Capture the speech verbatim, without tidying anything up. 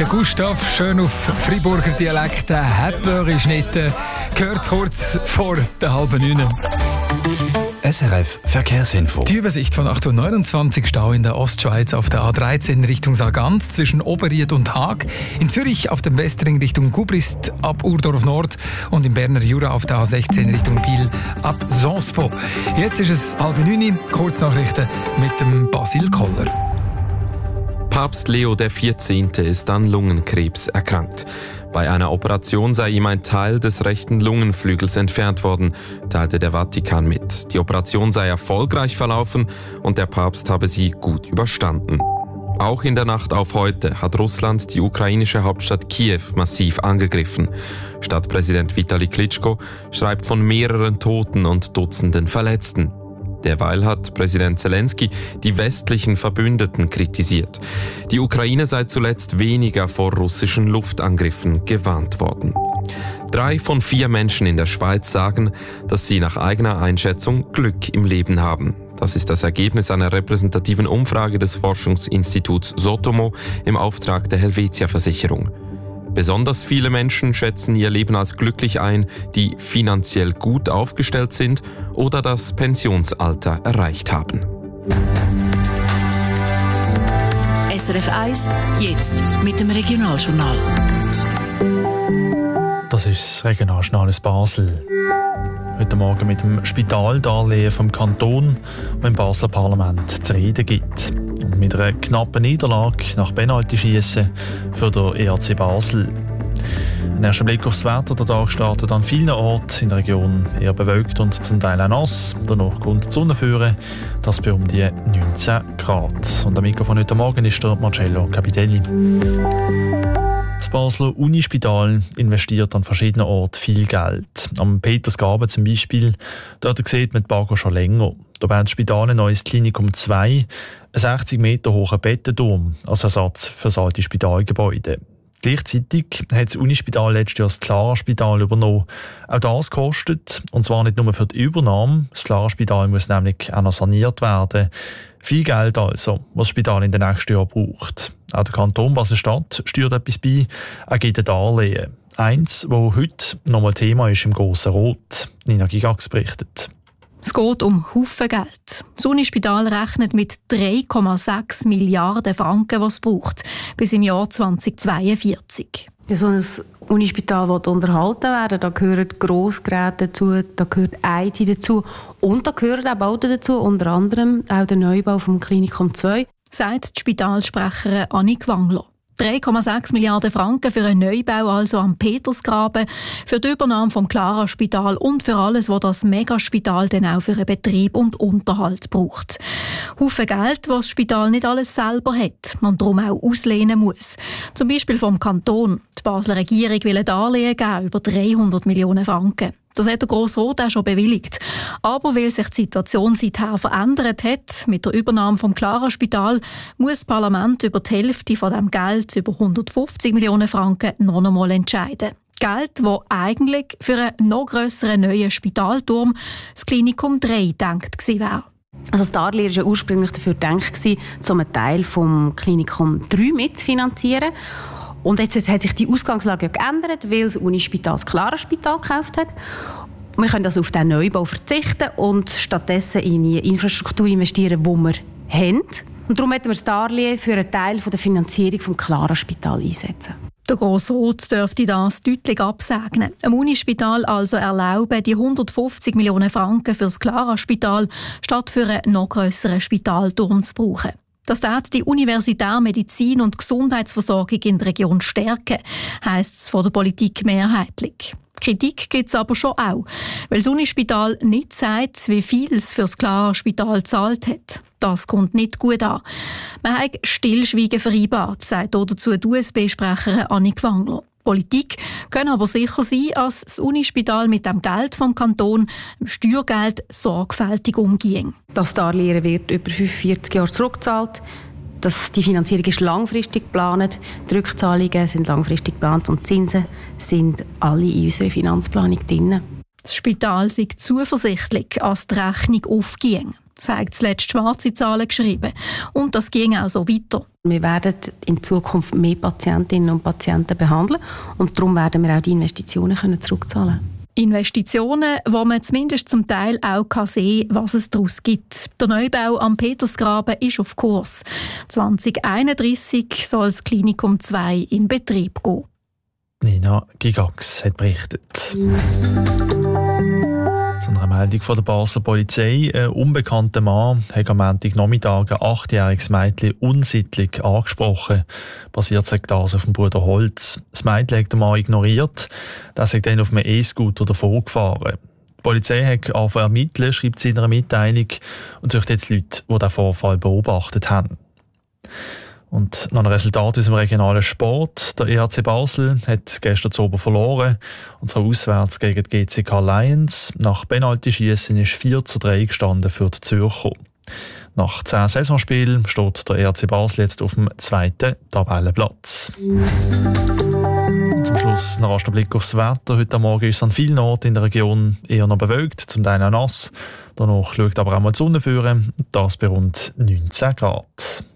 Der Gustav, schön auf Freiburger Dialekt, der Häppler ist nicht, äh, gehört kurz vor der halben neun. S R F Verkehrsinfo. Die Übersicht von acht Uhr neunundzwanzig, Stau in der Ostschweiz auf der A dreizehn Richtung Sargans zwischen Oberried und Haag. In Zürich auf dem Westring Richtung Gubrist ab Urdorf Nord und im Berner Jura auf der A sechzehn Richtung Biel ab Sonspo. Jetzt ist es halb neun, Kurznachrichten mit dem Basil Koller. Papst Leo der vierzehnte ist an Lungenkrebs erkrankt. Bei einer Operation sei ihm ein Teil des rechten Lungenflügels entfernt worden, teilte der Vatikan mit. Die Operation sei erfolgreich verlaufen und der Papst habe sie gut überstanden. Auch in der Nacht auf heute hat Russland die ukrainische Hauptstadt Kiew massiv angegriffen. Stadtpräsident Vitali Klitschko schreibt von mehreren Toten und Dutzenden Verletzten. Derweil hat Präsident Zelensky die westlichen Verbündeten kritisiert. Die Ukraine sei zuletzt weniger vor russischen Luftangriffen gewarnt worden. Drei von vier Menschen in der Schweiz sagen, dass sie nach eigener Einschätzung Glück im Leben haben. Das ist das Ergebnis einer repräsentativen Umfrage des Forschungsinstituts Sotomo im Auftrag der Helvetia-Versicherung. Besonders viele Menschen schätzen ihr Leben als glücklich ein, die finanziell gut aufgestellt sind oder das Pensionsalter erreicht haben. S R F eins, jetzt mit dem Regionaljournal. Das ist das Regionaljournal aus Basel. Heute Morgen mit dem Spitaldarlehen vom Kanton, das im Basler Parlament zu reden gibt. Und mit einer knappen Niederlage nach Penaltyschiessen für den E A C Basel. Ein erster Blick aufs Wetter. Der Tag startet an vielen Orten in der Region eher bewölkt und zum Teil auch nass. Danach kommt die Sonne führen, das bei um die neunzehn Grad. Und am Mikrofon heute Morgen ist der Marcello Capitelli. Das Basler Unispital investiert an verschiedenen Orten viel Geld. Am Petersgaben zum Beispiel, dort sieht man die Bagger schon länger. Da baut das Spital ein neues Klinikum zwei, ein sechzig Meter hoher Bettenturm als Ersatz für das alte Spitalgebäude. Gleichzeitig hat das Unispital letztes Jahr das Clara-Spital übernommen. Auch das kostet, und zwar nicht nur für die Übernahme. Das Clara-Spital muss nämlich auch noch saniert werden. Viel Geld also, was das Spital in den nächsten Jahren braucht. Auch der Kanton Basel-Stadt steuert etwas bei, er gibt ein Darlehen. Eins, das heute nochmal Thema ist im Grossen Rot. Nina Gigax berichtet. Es geht um Haufen Geld. Das Unispital rechnet mit drei Komma sechs Milliarden Franken, die es braucht, bis im Jahr zweitausendzweiundvierzig. Ja, so ein Unispital wird unterhalten werden. Da gehören Grossgeräte dazu, da gehört I T dazu und da gehören auch Bauten dazu, unter anderem auch der Neubau vom Klinikum zwei. Sagt die Spitalsprecherin Annik Wangler. drei Komma sechs Milliarden Franken für einen Neubau also am Petersgraben, für die Übernahme vom Clara-Spital und für alles, was das Megaspital dann auch für einen Betrieb und Unterhalt braucht. Haufen Geld, was das Spital nicht alles selber hat und darum auch auslehnen muss. Zum Beispiel vom Kanton. Die Basler Regierung will ein Darlehen geben über dreihundert Millionen Franken. Das hat der Grossrat auch schon bewilligt. Aber weil sich die Situation seither verändert hat, mit der Übernahme vom Clara-Spital, muss das Parlament über die Hälfte von dem Geld, über hundertfünfzig Millionen Franken, noch einmal entscheiden. Geld, das eigentlich für einen noch grösseren neuen Spitalturm, das Klinikum drei, gedacht gewesen wäre. Also das Darlehen war ja ursprünglich dafür gedacht, um einen Teil vom Klinikum drei mitzufinanzieren. Und jetzt hat sich die Ausgangslage geändert, weil das Unispital das Clara-Spital gekauft hat. Wir können also auf diesen Neubau verzichten und stattdessen in die Infrastruktur investieren, die wir haben. Und darum hätten wir das Darlehen für einen Teil der Finanzierung des Clara-Spital einsetzen. Der Grossrat dürfte das deutlich absegnen. Am Unispital also erlauben, die hundertfünfzig Millionen Franken für das Clara-Spital statt für einen noch grösseren Spitalturm zu brauchen. Das tut die universitäre Medizin und Gesundheitsversorgung in der Region stärken, heisst es von der Politik mehrheitlich. Kritik gibt es aber schon auch, weil das Unispital nicht sagt, wie viel es für das Clara-Spital gezahlt hat. Das kommt nicht gut an. Man hat Stillschweigen vereinbart, sagt dazu die U S B-Sprecherin Annik Wangler. Politik können aber sicher sein, dass das Unispital mit dem Geld vom Kanton, dem Steuergeld, sorgfältig umgehen. Das Darlehen wird über fünfundvierzig Jahre zurückgezahlt. Das, die Finanzierung ist langfristig geplant, die Rückzahlungen sind langfristig geplant und die Zinsen sind alle in unserer Finanzplanung drin. Das Spital sei zuversichtlich, dass die Rechnung aufgeht. Sie haben zuletzt schwarze Zahlen geschrieben. Und das ging auch so weiter. Wir werden in Zukunft mehr Patientinnen und Patienten behandeln und darum werden wir auch die Investitionen können zurückzahlen können. Investitionen, wo man zumindest zum Teil auch sehen kann, was es daraus gibt. Der Neubau am Petersgraben ist auf Kurs. zwanzig einunddreissig soll das Klinikum zwei in Betrieb gehen. Nina Gigax hat berichtet. Zu einer Meldung von der Basler Polizei. Ein unbekannter Mann hat am Montagnachmittag ein achtjähriges Mädchen unsittlich angesprochen. Basiert sagt das auf dem Bruder Holz. Das Mädchen hat den Mann ignoriert. Das ist dann auf einem E-Scooter davon gefahren. Die Polizei hat angefangen zu ermitteln, schreibt sie in einer Mitteilung, und sucht jetzt Leute, die den Vorfall beobachtet haben. Und noch ein Resultat aus dem regionalen Sport. Der E H C Basel hat gestern zu Ober verloren, und zwar auswärts gegen die G C K Lions. Nach Penaltyschiessen ist vier zu drei gestanden für die Zürcher. Nach zehn Saisonspielen steht der E H C Basel jetzt auf dem zweiten Tabellenplatz. Und zum Schluss noch ein Blick aufs Wetter. Heute Morgen ist es an vielen Orten in der Region eher noch bewölkt, zum Teil auch nass. Danach schaut aber auch mal die Sonne führen, das bei rund neunzehn Grad.